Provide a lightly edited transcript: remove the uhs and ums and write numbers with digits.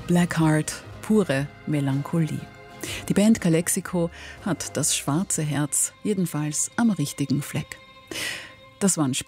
Blackheart, pure Melancholie. Die Band Calexico hat das schwarze Herz jedenfalls am richtigen Fleck. Das waren